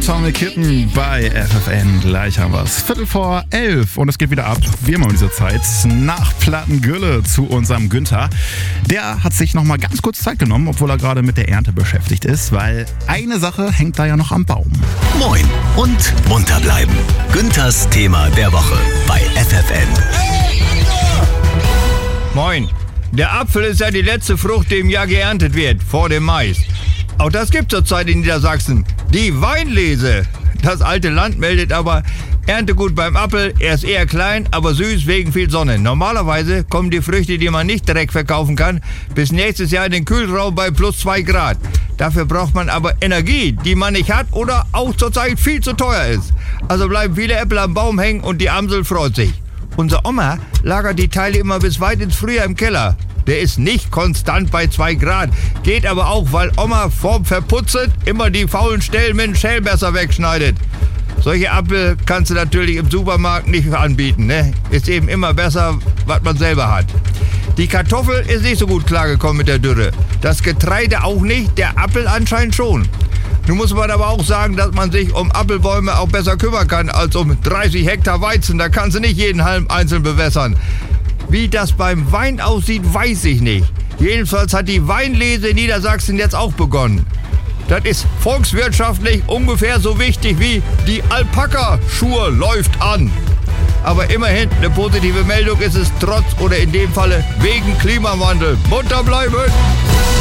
Atomic Kitten bei FFN. Gleich haben wir es. 11:15 und es geht wieder ab, wie immer um diese Zeit, nach Plattengülle zu unserem Günther. Der hat sich nochmal ganz kurz Zeit genommen, obwohl er gerade mit der Ernte beschäftigt ist, weil eine Sache hängt da ja noch am Baum. Moin und munter bleiben. Günthers Thema der Woche bei FFN. Moin. Der Apfel ist ja die letzte Frucht, die im Jahr geerntet wird, vor dem Mais. Auch das gibt es zurzeit in Niedersachsen. Die Weinlese. Das alte Land meldet aber, Erntegut beim Apfel, er ist eher klein, aber süß wegen viel Sonne. Normalerweise kommen die Früchte, die man nicht direkt verkaufen kann, bis nächstes Jahr in den Kühlraum bei plus 2 Grad. Dafür braucht man aber Energie, die man nicht hat oder auch zurzeit viel zu teuer ist. Also bleiben viele Äpfel am Baum hängen und die Amsel freut sich. Unsere Oma lagert die Teile immer bis weit ins Frühjahr im Keller. Der ist nicht konstant bei 2 Grad. Geht aber auch, weil Oma vorm Verputzen immer die faulen Stellen mit dem Schälmesser wegschneidet. Solche Apfel kannst du natürlich im Supermarkt nicht anbieten, ne? Ist eben immer besser, was man selber hat. Die Kartoffel ist nicht so gut klargekommen mit der Dürre. Das Getreide auch nicht, der Apfel anscheinend schon. Nun muss man aber auch sagen, dass man sich um Apfelbäume auch besser kümmern kann als um 30 Hektar Weizen. Da kannst du nicht jeden Halm einzeln bewässern. Wie das beim Wein aussieht, weiß ich nicht. Jedenfalls hat die Weinlese in Niedersachsen jetzt auch begonnen. Das ist volkswirtschaftlich ungefähr so wichtig wie die Alpaka-Schur läuft an. Aber immerhin eine positive Meldung ist es trotz oder in dem Falle wegen Klimawandel. Munter bleiben!